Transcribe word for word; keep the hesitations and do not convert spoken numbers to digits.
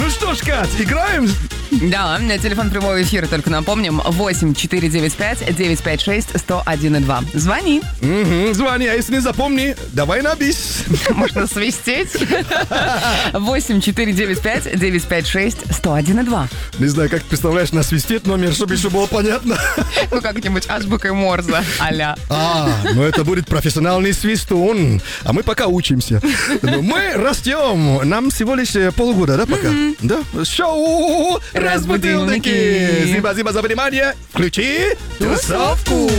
Ну что ж, Кать, играем? Да, телефон прямого эфира, только напомним, восемь четыре девять пять девять пять шесть сто один и два. Звони. Угу, звони, а если не запомни, давай на бис. Можно свистеть. восемь четыре девять пять девять пять шесть сто один и два. Не знаю, как ты представляешь, насвистеть номер, чтобы еще было понятно. Ну, как-нибудь азбукой Морзе, а-ля. А, ну это будет профессиональный свистун. А мы пока учимся. Мы растем. Нам всего лишь полгода, да, пока? Да. Шоу «Разбудилники». Спасибо за внимание. Включи тусовку.